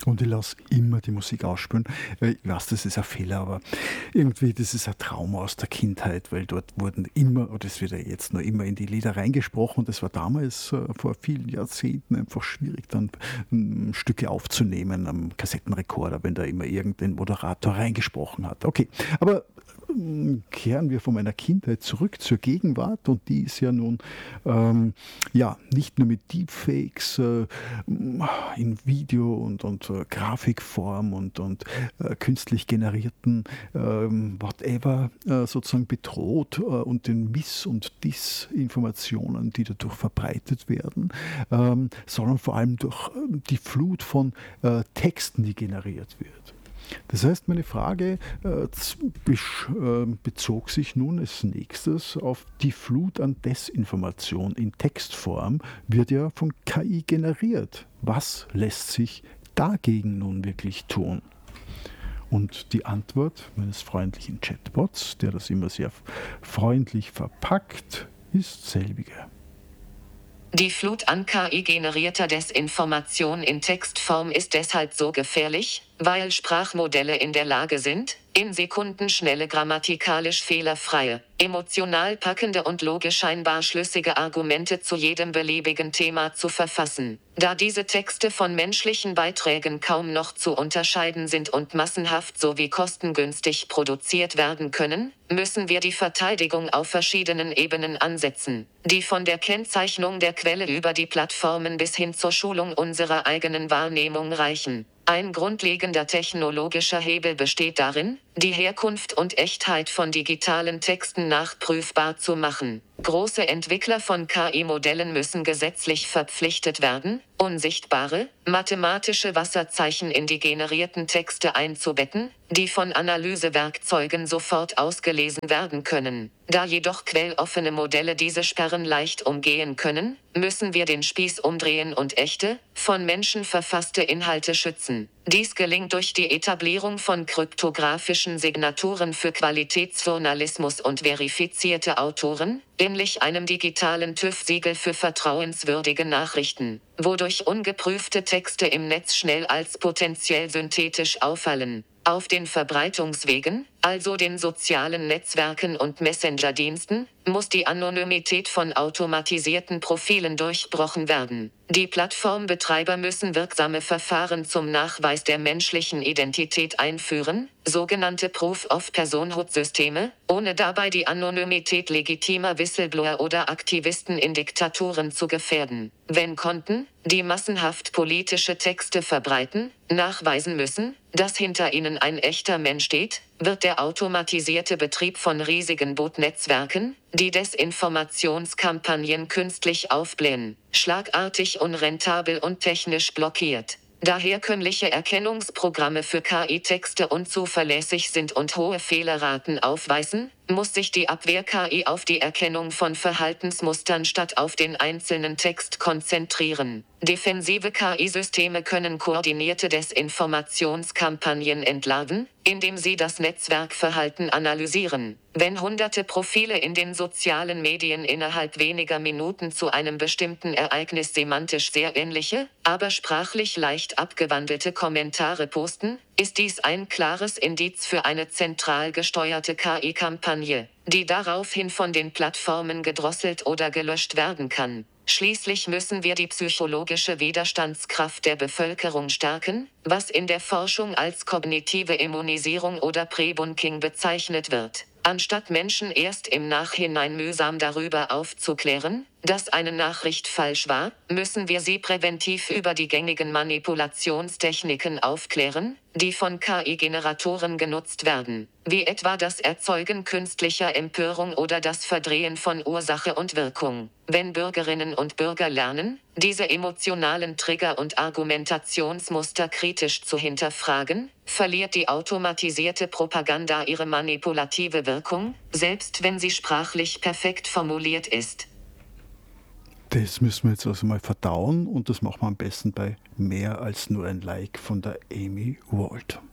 Und ich lasse immer die Musik ausspielen. Ich weiß, das ist ein Fehler, aber irgendwie, das ist ein Trauma aus der Kindheit, weil dort wurden immer, oder es wird ja jetzt noch immer in die Lieder reingesprochen. Das war damals vor vielen Jahrzehnten einfach schwierig, dann Stücke aufzunehmen am Kassettenrekorder, wenn da immer irgendein Moderator reingesprochen hat. Okay, aber kehren wir von meiner Kindheit zurück zur Gegenwart, und die ist ja nun ja nicht nur mit Deepfakes in Video und Grafikform und künstlich generierten whatever sozusagen bedroht, und den Miss- und Disinformationen, die dadurch verbreitet werden, sondern vor allem durch die Flut von Texten, die generiert wird. Das heißt, meine Frage bezog sich nun als nächstes auf die Flut an Desinformation in Textform, wird ja von KI generiert. Was lässt sich dagegen nun wirklich tun? Und die Antwort meines freundlichen Chatbots, der das immer sehr freundlich verpackt, ist selbige. Die Flut an KI-generierter Desinformation in Textform ist deshalb so gefährlich, weil Sprachmodelle in der Lage sind, in sekundenschnelle grammatikalisch fehlerfreie, emotional packende und logisch scheinbar schlüssige Argumente zu jedem beliebigen Thema zu verfassen. Da diese Texte von menschlichen Beiträgen kaum noch zu unterscheiden sind und massenhaft sowie kostengünstig produziert werden können, müssen wir die Verteidigung auf verschiedenen Ebenen ansetzen, die von der Kennzeichnung der Quelle über die Plattformen bis hin zur Schulung unserer eigenen Wahrnehmung reichen. Ein grundlegender technologischer Hebel besteht darin, die Herkunft und Echtheit von digitalen Texten nachprüfbar zu machen. Große Entwickler von KI-Modellen müssen gesetzlich verpflichtet werden, unsichtbare, mathematische Wasserzeichen in die generierten Texte einzubetten, die von Analysewerkzeugen sofort ausgelesen werden können. Da jedoch quelloffene Modelle diese Sperren leicht umgehen können, müssen wir den Spieß umdrehen und echte, von Menschen verfasste Inhalte schützen. Dies gelingt durch die Etablierung von kryptografischen Signaturen für Qualitätsjournalismus und verifizierte Autoren, ähnlich einem digitalen TÜV-Siegel für vertrauenswürdige Nachrichten, wodurch ungeprüfte Texte im Netz schnell als potenziell synthetisch auffallen. Auf den Verbreitungswegen, also den sozialen Netzwerken und Messenger-Diensten, muss die Anonymität von automatisierten Profilen durchbrochen werden. Die Plattformbetreiber müssen wirksame Verfahren zum Nachweis der menschlichen Identität einführen, sogenannte Proof-of-Personhood-Systeme, ohne dabei die Anonymität legitimer Whistleblower oder Aktivisten in Diktaturen zu gefährden. Wenn Konten, die massenhaft politische Texte verbreiten, nachweisen müssen, dass hinter ihnen ein echter Mensch steht, wird der automatisierte Betrieb von riesigen Botnetzwerken, die Desinformationskampagnen künstlich aufblähen, schlagartig unrentabel und technisch blockiert. Da herkömmliche Erkennungsprogramme für KI-Texte unzuverlässig sind und hohe Fehlerraten aufweisen, muss sich die Abwehr-KI auf die Erkennung von Verhaltensmustern statt auf den einzelnen Text konzentrieren. Defensive KI-Systeme können koordinierte Desinformationskampagnen entlarven, indem sie das Netzwerkverhalten analysieren. Wenn hunderte Profile in den sozialen Medien innerhalb weniger Minuten zu einem bestimmten Ereignis semantisch sehr ähnliche, aber sprachlich leicht abgewandelte Kommentare posten, ist dies ein klares Indiz für eine zentral gesteuerte KI-Kampagne, die daraufhin von den Plattformen gedrosselt oder gelöscht werden kann. Schließlich müssen wir die psychologische Widerstandskraft der Bevölkerung stärken, was in der Forschung als kognitive Immunisierung oder Prebunking bezeichnet wird. Anstatt Menschen erst im Nachhinein mühsam darüber aufzuklären, dass eine Nachricht falsch war, müssen wir sie präventiv über die gängigen Manipulationstechniken aufklären, die von KI-Generatoren genutzt werden, wie etwa das Erzeugen künstlicher Empörung oder das Verdrehen von Ursache und Wirkung. Wenn Bürgerinnen und Bürger lernen, diese emotionalen Trigger und Argumentationsmuster kritisch zu hinterfragen, verliert die automatisierte Propaganda ihre manipulative Wirkung, selbst wenn sie sprachlich perfekt formuliert ist. Das müssen wir jetzt also mal verdauen, und das machen wir am besten bei mehr als nur ein Like von der Amy Wald.